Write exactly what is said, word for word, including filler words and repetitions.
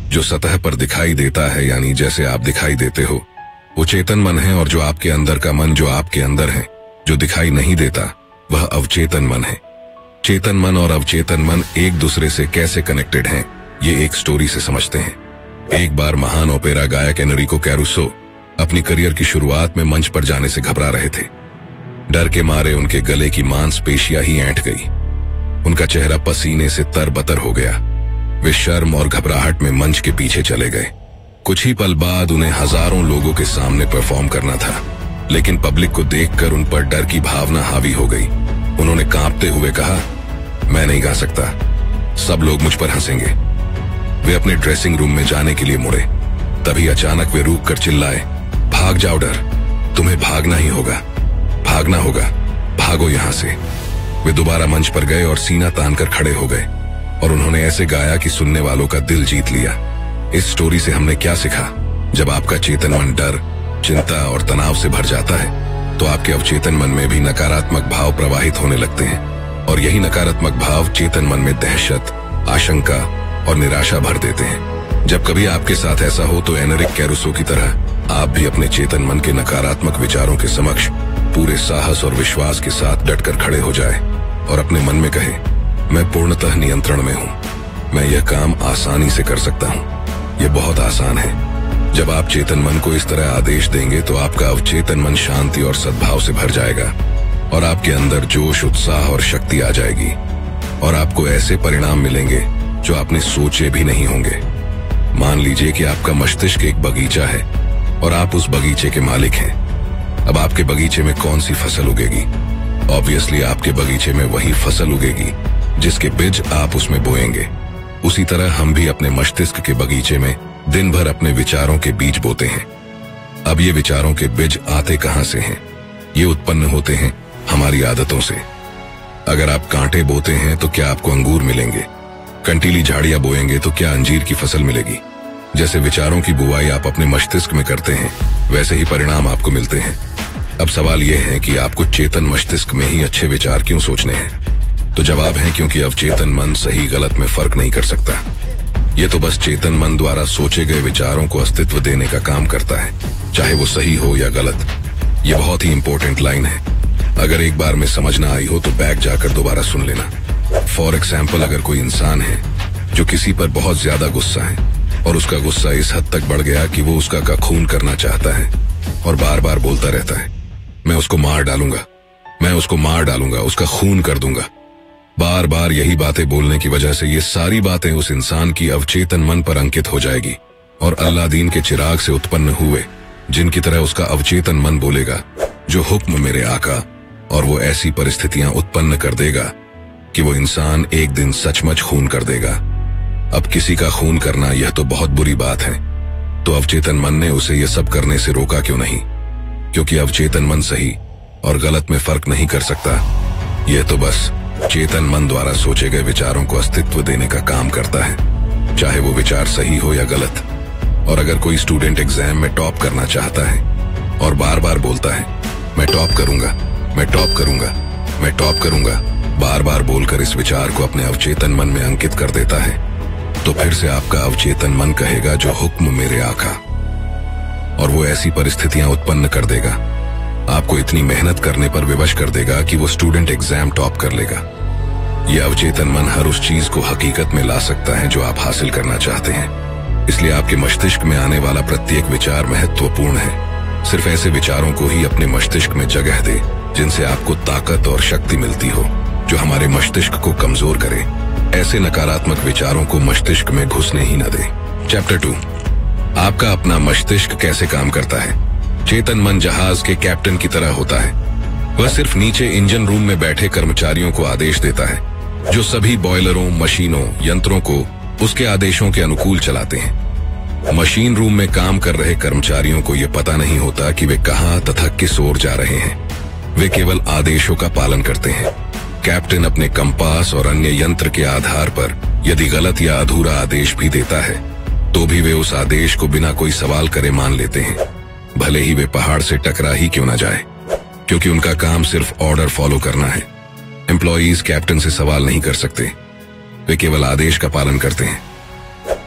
जो सतह पर दिखाई देता है, यानी जैसे आप दिखाई देते हो, वो चेतन मन है, और जो आपके अंदर का मन जो आपके अंदर है, जो दिखाई नहीं देता, वह अवचेतन मन है। चेतन मन और अवचेतन मन एक दूसरे से कैसे कनेक्टेड हैं, ये एक स्टोरी से समझते हैं। एक बार महान ओपेरा गायक एनरिको कैरुसो अपनी करियर की शुरुआत में मंच पर जाने से घबरा रहे थे। डर के मारे उनके गले की मांसपेशियां ही ऐंठ गई। उनका चेहरा पसीने से तरबतर हो गया। वे शर्म और घबराहट में मंच के पीछे चले गए। कुछ ही पल बाद उन्हें हजारों लोगों के सामने परफॉर्म करना था, लेकिन पब्लिक को देखकर उन पर डर की भावना हावी हो गई। उन्होंने कांपते हुए कहा, मैं नहीं गा सकता, सब लोग मुझ पर हंसेंगे। वे अपने ड्रेसिंग रूम में जाने के लिए मुड़े। तभी अचानक वे रूक कर चिल्लाए, भाग जाओ डर, तुम्हें भागना ही होगा, भागना होगा, भागो यहां से। वे दोबारा मंच पर गए और सीना तानकर खड़े हो गए, और उन्होंने ऐसे गाया कि सुनने वालों का दिल जीत लिया। इस स्टोरी से हमने क्या सीखा? जब आपका चेतन मन डर, चिंता और तनाव से भर जाता है, तो आपके अवचेतन मन में भी नकारात्मक भाव प्रवाहित होने लगते हैं, और यही नकारात्मक भाव चेतन मन में दहशत, आशंका और निराशा भर देते हैं। जब कभी आपके साथ ऐसा हो तो एनरिक कैरुसो की तरह आप भी अपने चेतन मन के नकारात्मक विचारों के समक्ष पूरे साहस और विश्वास के साथ डटकर खड़े हो जाए और अपने मन में कहे, मैं पूर्णतः नियंत्रण में हूँ, मैं यह काम आसानी से कर सकता हूँ, यह बहुत आसान है। जब आप चेतन मन को इस तरह आदेश देंगे तो आपका अवचेतन मन शांति और सद्भाव से भर जाएगा, और आपके अंदर जोश, उत्साह और शक्ति आ जाएगी, और आपको ऐसे परिणाम मिलेंगे जो आपने सोचे भी नहीं होंगे। मान लीजिए कि आपका मस्तिष्क एक बगीचा है और आप उस बगीचे के मालिक हैं। अब आपके बगीचे में कौन सी फसल उगेगी? ऑब्वियसली आपके बगीचे में वही फसल उगेगी जिसके बीज आप उसमें बोएंगे। उसी तरह हम भी अपने मस्तिष्क के बगीचे में दिन भर अपने विचारों के बीज बोते हैं। अब ये विचारों के बीज आते कहां से हैं? ये उत्पन्न होते हैं हमारी आदतों से। अगर आप कांटे बोते हैं तो क्या आपको अंगूर मिलेंगे? कंटीली झाड़ियां बोएंगे तो क्या अंजीर की फसल मिलेगी? जैसे विचारों की बुवाई आप अपने मस्तिष्क में करते हैं, वैसे ही परिणाम आपको मिलते हैं। अब सवाल यह है कि आपको चेतन मस्तिष्क में ही अच्छे विचार क्यों सोचने हैं? तो जवाब है, क्योंकि अवचेतन मन सही गलत में फर्क नहीं कर सकता। ये तो बस चेतन मन द्वारा सोचे गए विचारों को अस्तित्व देने का काम करता है, चाहे वो सही हो या गलत। ये बहुत ही इंपॉर्टेंट लाइन है। अगर एक बार में समझ ना आई हो तो बैक जाकर दोबारा सुन लेना। फॉर एग्जाम्पल, अगर कोई इंसान है जो किसी पर बहुत ज्यादा गुस्सा है, और उसका गुस्सा इस हद तक बढ़ गया कि वो उसका का खून करना चाहता है और बार बार बोलता रहता है, मैं उसको मार डालूंगा, मैं उसको मार डालूंगा, उसका खून कर दूंगा। बार बार यही बातें बोलने की वजह से ये सारी बातें उस इंसान की अवचेतन मन पर अंकित हो जाएगी, और अल्लादीन के चिराग से उत्पन्न हुए जिनकी तरह उसका अवचेतन मन बोलेगा, जो हुक्म मेरे आका, और वो ऐसी परिस्थितियां उत्पन्न कर देगा कि वो इंसान एक दिन सचमुच खून कर देगा। अब किसी का खून करना यह तो बहुत बुरी बात है, तो अवचेतन मन ने उसे यह सब करने से रोका क्यों नहीं? क्योंकि अवचेतन मन सही और गलत में फर्क नहीं कर सकता। यह तो बस चेतन मन द्वारा सोचे गए विचारों को अस्तित्व देने का काम करता है, चाहे वो विचार सही हो या गलत। और अगर कोई स्टूडेंट एग्जाम में टॉप करना चाहता है और बार बार बोलता है, मैं टॉप करूंगा, मैं टॉप करूंगा, मैं टॉप करूंगा, बार बार बोलकर इस विचार को अपने अवचेतन मन में अंकित कर देता है, तो फिर से आपका अवचेतन मन कहेगा, जो हुक्म मेरे आका, और वो ऐसी परिस्थितियां उत्पन्न कर देगा, आपको इतनी मेहनत करने पर विवश कर देगा कि वो स्टूडेंट एग्जाम टॉप कर लेगा। ये अवचेतन मन हर उस चीज को हकीकत में ला सकता है जो आप हासिल करना चाहते हैं। इसलिए आपके मस्तिष्क में आने वाला प्रत्येक विचार महत्वपूर्ण है। सिर्फ ऐसे विचारों को ही अपने मस्तिष्क में जगह दे जिनसे आपको ताकत और शक्ति मिलती हो, जो हमारे मस्तिष्क को कमजोर करे। ऐसे नकारात्मक विचारों को मस्तिष्क में घुसने ही न दे। चैप्टर टू, आपका अपना मस्तिष्क कैसे काम करता है। चेतन मन जहाज के कैप्टन की तरह होता है। वह सिर्फ नीचे इंजन रूम में बैठे कर्मचारियों को आदेश देता है, जो सभी बॉयलरों, मशीनों, यंत्रों को उसके आदेशों के अनुकूल चलाते हैं। मशीन रूम में काम कर रहे कर्मचारियों को यह पता नहीं होता कि वे कहां तथा किस ओर जा रहे हैं। वे केवल आदेशों का पालन करते हैं। कैप्टन अपने कंपास और अन्य यंत्र के आधार पर यदि गलत या अधूरा आदेश भी देता है, तो भी वे उस आदेश को बिना कोई सवाल करे मान लेते हैं, भले ही वे पहाड़ से टकरा ही क्यों ना जाए, क्योंकि उनका काम सिर्फ ऑर्डर फॉलो करना है। एम्प्लॉयज कैप्टन से सवाल नहीं कर सकते, वे केवल आदेश का पालन करते हैं।